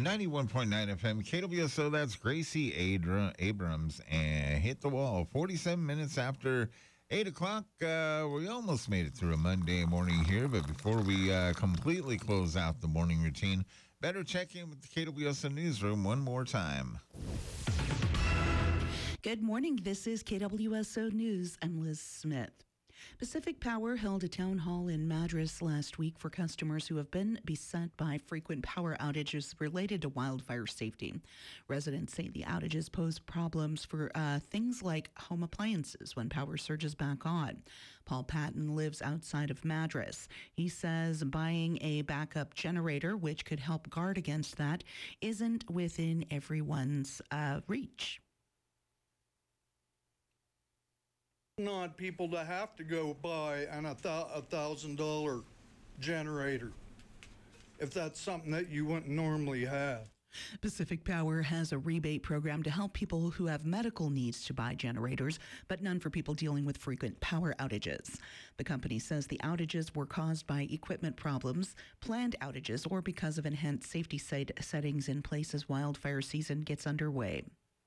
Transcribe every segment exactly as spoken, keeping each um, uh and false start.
ninety-one point nine F M, K W S O. That's Gracie Adra- Abrams and Hit the Wall. forty-seven minutes after eight o'clock. Uh, we almost made it through a Monday morning here, but before we uh, completely close out the morning routine, better check in with the K W S O newsroom one more time. Good morning. This is K W S O News. I'm Liz Smith. Pacific Power held a town hall in Madras last week for customers who have been beset by frequent power outages related to wildfire safety. Residents say the outages pose problems for uh, things like home appliances when power surges back on. Paul Patton lives outside of Madras. He says buying a backup generator, which could help guard against that, isn't within everyone's uh, reach. Not people to have to go buy an a thousand dollar generator if that's something that you wouldn't normally have. Pacific Power has a rebate program to help people who have medical needs to buy generators, but none for people dealing with frequent power outages. The company says the outages were caused by equipment problems, planned outages, or because of enhanced safety settings in place as wildfire season gets underway.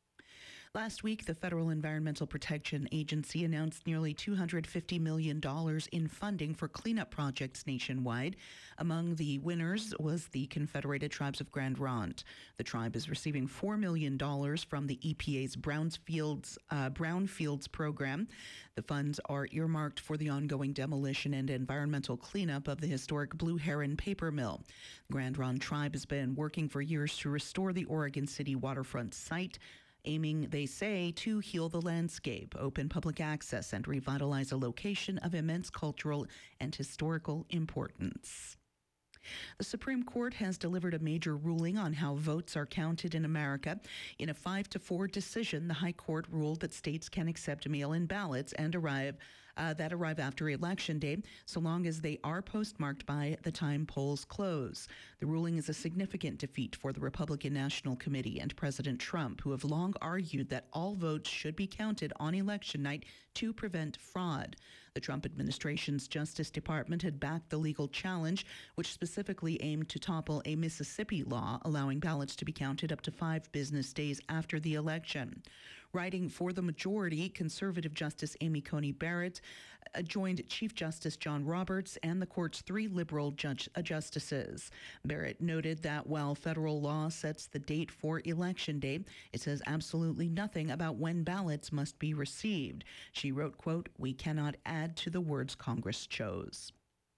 Last week, the Federal Environmental Protection Agency announced nearly two hundred fifty million dollars in funding for cleanup projects nationwide. Among the winners was the Confederated Tribes of Grand Ronde. The tribe is receiving four million dollars from the E P A's Brownfields, uh, Brownfields program. The funds are earmarked for the ongoing demolition and environmental cleanup of the historic Blue Heron paper mill. The Grand Ronde tribe has been working for years to restore the Oregon City waterfront site, aiming, they say, to heal the landscape, open public access, and revitalize a location of immense cultural and historical importance. The Supreme Court has delivered a major ruling on how votes are counted in America. In a five to four decision, the High Court ruled that states can accept mail-in ballots and arrive uh, that arrive after Election Day, so long as they are postmarked by the time polls close. The ruling is a significant defeat for the Republican National Committee and President Trump, who have long argued that all votes should be counted on election night to prevent fraud. The Trump administration's Justice Department had backed the legal challenge, which specifically specifically aimed to topple a Mississippi law allowing ballots to be counted up to five business days after the election. Writing for the majority, conservative Justice Amy Coney Barrett uh, joined Chief Justice John Roberts and the court's three liberal judge, uh, justices. Barrett noted that while federal law sets the date for Election Day, it says absolutely nothing about when ballots must be received. She wrote, quote, "We cannot add to the words Congress chose."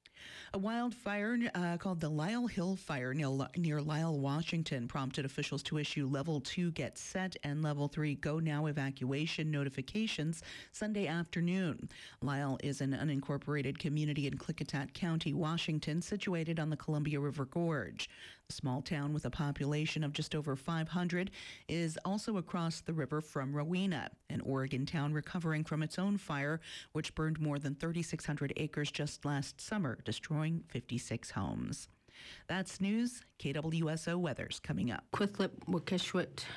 A wildfire uh, called the Lyle Hill Fire near, near Lyle, Washington, prompted officials to issue level two get set and level three go now evacuation notifications Sunday afternoon. Lyle is an unincorporated community in Klickitat County, Washington, situated on the Columbia River Gorge. The small town with a population of just over five hundred is also across the river from Rowena, an Oregon town recovering from its own fire, which burned more than thirty-six hundred acres just last summer, destroying fifty-six homes. That's news. K W S O weather's coming up. Quithlip Wekeshwit